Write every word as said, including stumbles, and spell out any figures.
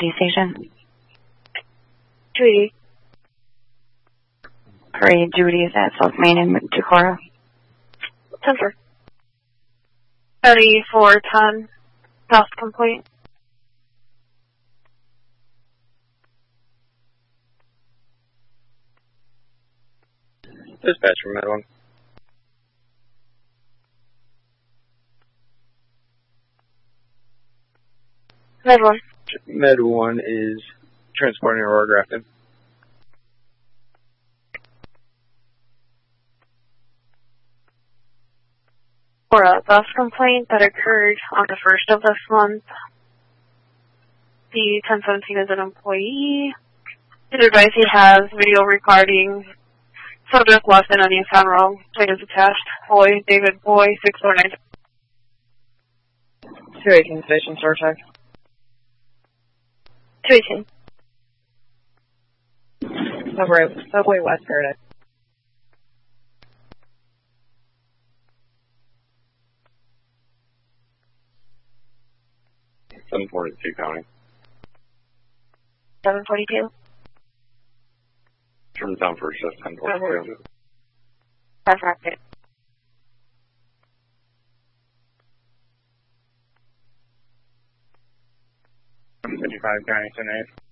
T station. two eighty. Parade duties at South Main and Decorah. ten four. thirty-four ten. Task complete. Dispatch from Med one. Med one. Med one is transporting Aurora Grafton. For a bus complaint that occurred on the first of this month. The ten seventeen is an employee. It advised he has video recording. Subject left in Onion Town Road. Plate is attached. Boy, David Boy, six four nine. two eighteen station, sir, check. two eighteen. Subway, Subway West Paradise. seven forty-two County. seven forty-two. From town for just ten forty-two. That's right. fifty-five County, ten eight.